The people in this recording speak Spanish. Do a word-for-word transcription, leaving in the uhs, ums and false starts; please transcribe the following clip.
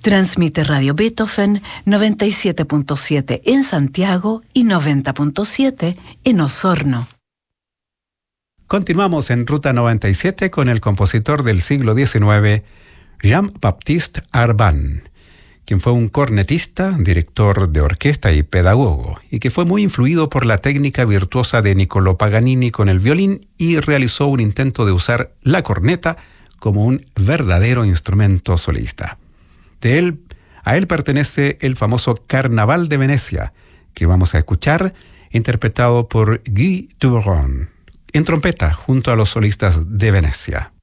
Transmite Radio Beethoven noventa y siete punto siete en Santiago y noventa punto siete en Osorno. Continuamos en Ruta noventa y siete con el compositor del siglo diecinueve, Jean-Baptiste Arban, quien fue un cornetista, director de orquesta y pedagogo, y que fue muy influido por la técnica virtuosa de Niccolò Paganini con el violín y realizó un intento de usar la corneta como un verdadero instrumento solista. De él, a él pertenece el famoso Carnaval de Venecia, que vamos a escuchar, interpretado por Guy Debron, en trompeta junto a los solistas de Venecia.